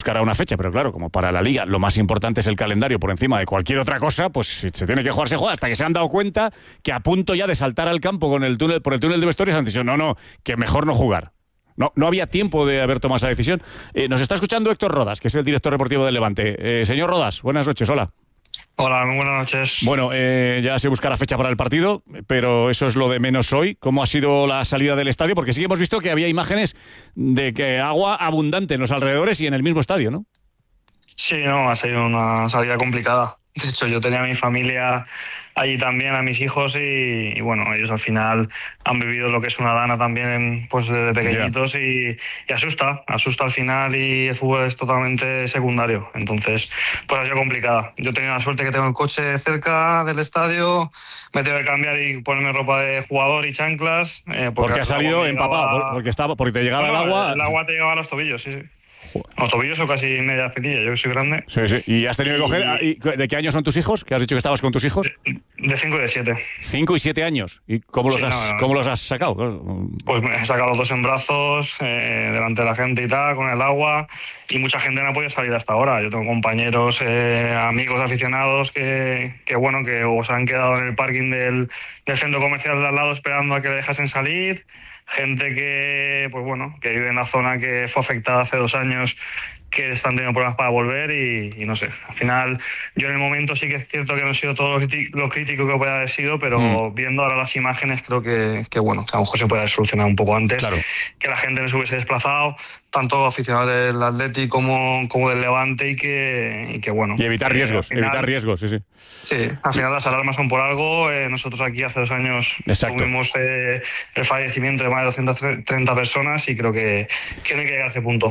buscará una fecha, pero claro, como para la Liga lo más importante es el calendario por encima de cualquier otra cosa, pues si se tiene que jugar, se juega, hasta que se han dado cuenta que a punto ya de saltar al campo por el túnel de vestuarios han dicho, no, que mejor no jugar. No había tiempo de haber tomado esa decisión. Nos está escuchando Héctor Rodas, que es el director deportivo del Levante. Señor Rodas, buenas noches, hola. Hola, muy buenas noches. Bueno, ya se buscará fecha para el partido, pero eso es lo de menos hoy. ¿Cómo ha sido la salida del estadio? Porque sí que hemos visto que había imágenes de que agua abundante en los alrededores y en el mismo estadio, ¿no? Sí, no, ha sido una salida complicada. De hecho, yo tenía a mi familia allí también, a mis hijos, y bueno, ellos al final han vivido lo que es una dana también pues desde pequeñitos. Y asusta al final, y el fútbol es totalmente secundario. Entonces, pues ha sido complicada. Yo tenía la suerte que tengo el coche cerca del estadio, me tengo que cambiar y ponerme ropa de jugador y chanclas. Porque ha salido empapado, porque te llegaba el agua. El agua te llegaba a los tobillos, sí. Los tobillos son casi media espinilla, yo que soy grande. Sí. ¿Y has tenido que coger? ¿De qué años son tus hijos? ¿Que has dicho que estabas con tus hijos? De 5 y de 7. 5 y 7 años. ¿Y cómo los has sacado? Pues me he sacado los dos en brazos, delante de la gente y tal, con el agua. Y mucha gente no ha podido salir hasta ahora. Yo tengo compañeros, amigos aficionados que o se han quedado en el parking del centro comercial de al lado esperando a que le dejasen salir. Gente que vive en la zona que fue afectada hace 2 años, que están teniendo problemas para volver y no sé. Al final, yo en el momento sí que es cierto que no he sido todo lo crítico que puede haber sido, pero viendo ahora las imágenes creo que a lo mejor se puede haber solucionado un poco antes. Claro. Que la gente no se hubiese desplazado, tanto aficionados del Atleti como del Levante, y evitar riesgos, sí. Sí, al final las alarmas son por algo. Nosotros aquí hace 2 años tuvimos el fallecimiento de más de 230 personas y creo que no hay que llegar a ese punto.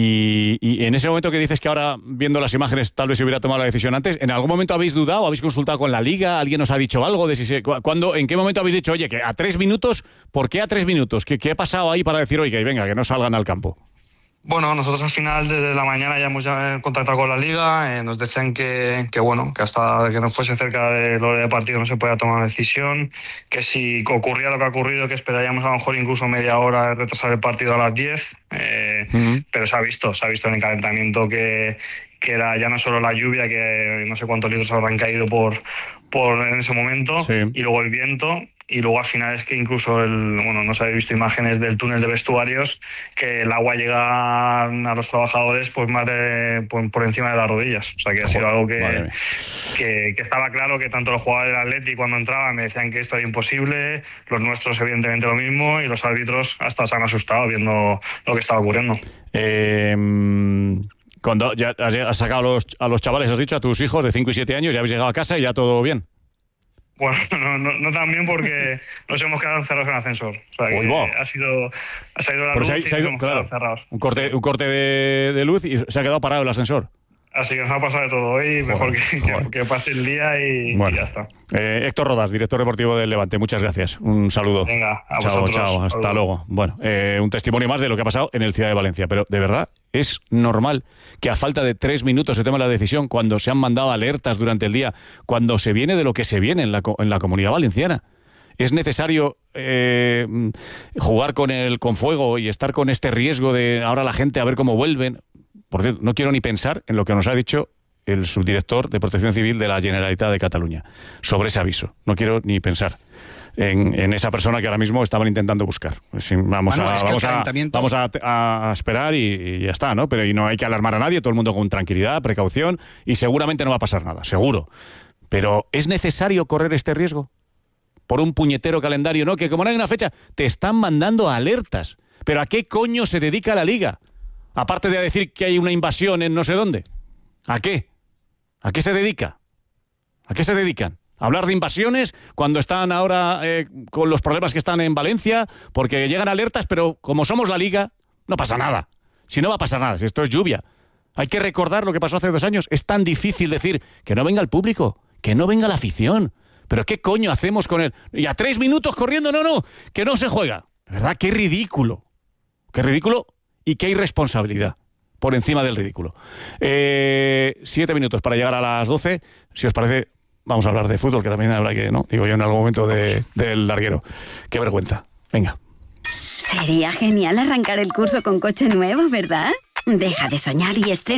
Y en ese momento que dices que ahora, viendo las imágenes, tal vez se hubiera tomado la decisión antes, ¿en algún momento habéis dudado? ¿Habéis consultado con la Liga? ¿Alguien os ha dicho algo? ¿En qué momento habéis dicho, oye, que a 3 minutos, ¿por qué a 3 minutos? ¿Qué ha pasado ahí para decir, oye, venga, que no salgan al campo? Bueno, nosotros al final desde la mañana ya hemos contactado con la Liga, nos decían que hasta que no fuese cerca del hora de partido no se podía tomar una decisión, que si ocurría lo que ha ocurrido, que esperaríamos a lo mejor incluso media hora de retrasar el partido a las 10, pero se ha visto en el calentamiento que era ya no solo la lluvia, que no sé cuántos litros habrán caído por en ese momento, y luego el viento. Y luego al final es que incluso no se habéis visto imágenes del túnel de vestuarios, que el agua llega a los trabajadores pues más por encima de las rodillas. O sea que ha sido algo que estaba claro, que tanto los jugadores del Atleti cuando entraban me decían que esto era imposible, los nuestros evidentemente lo mismo, y los árbitros hasta se han asustado viendo lo que estaba ocurriendo. Cuando ya has sacado a los chavales, has dicho, a tus hijos de 5 y 7 años, ya habéis llegado a casa y ya todo bien. Bueno, no tan bien porque nos hemos quedado encerrados en el ascensor. O sea, que ha salido la luz y nos hemos quedado encerrados. Un corte de luz y se ha quedado parado el ascensor. Así que nos ha pasado de todo hoy, mejor que pase el día y ya está. Héctor Rodas, director deportivo del Levante, muchas gracias. Un saludo. Venga, a vosotros. Chao, hasta Saludos. luego. Bueno, un testimonio más de lo que ha pasado en el Ciudad de Valencia, pero de verdad es normal que a falta de 3 minutos se tome la decisión cuando se han mandado alertas durante el día, cuando se viene de lo que se viene en la Comunidad Valenciana. ¿Es necesario jugar con fuego y estar con este riesgo de ahora la gente a ver cómo vuelven? Por cierto, no quiero ni pensar en lo que nos ha dicho el subdirector de Protección Civil de la Generalitat de Cataluña sobre ese aviso. No quiero ni pensar en esa persona que ahora mismo estaban intentando buscar. Vamos a esperar y ya está, ¿no? Pero no hay que alarmar a nadie, todo el mundo con tranquilidad, precaución, y seguramente no va a pasar nada, seguro. Pero ¿es necesario correr este riesgo? Por un puñetero calendario, ¿no? Que como no hay una fecha, te están mandando alertas. ¿Pero a qué coño se dedica la Liga? Aparte de decir que hay una invasión en no sé dónde. ¿A qué? ¿A qué se dedica? ¿A qué se dedican? ¿A hablar de invasiones cuando están ahora con los problemas que están en Valencia? Porque llegan alertas, pero como somos la Liga, no pasa nada. Si no va a pasar nada, si esto es lluvia. Hay que recordar lo que pasó hace 2 años. Es tan difícil decir que no venga el público, que no venga la afición. ¿Pero qué coño hacemos con él? Y a 3 minutos corriendo, no, que no se juega. De verdad, qué ridículo. Qué ridículo. Y qué irresponsabilidad, por encima del ridículo. 7 minutos para llegar a las 12. Si os parece, vamos a hablar de fútbol, que también habrá que, ¿no? Digo yo en algún momento del larguero. Qué vergüenza. Venga. Sería genial arrancar el curso con coche nuevo, ¿verdad? Deja de soñar y estrena